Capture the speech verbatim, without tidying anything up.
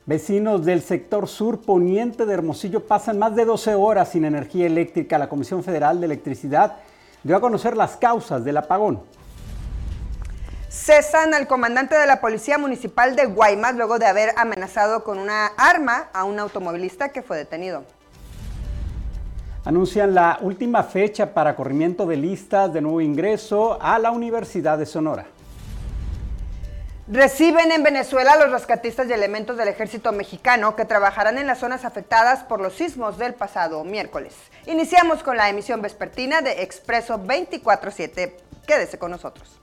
Vecinos del sector sur poniente de Hermosillo pasan más de doce horas sin energía eléctrica. La Comisión Federal de Electricidad dio a conocer las causas del apagón. Cesan al comandante de la Policía Municipal de Guaymas luego de haber amenazado con una arma a un automovilista que fue detenido. Anuncian la última fecha para corrimiento de listas de nuevo ingreso a la Universidad de Sonora. Reciben en Venezuela a los rescatistas y elementos del ejército mexicano que trabajarán en las zonas afectadas por los sismos del pasado miércoles. Iniciamos con la emisión vespertina de Expreso veinticuatro siete. Quédese con nosotros.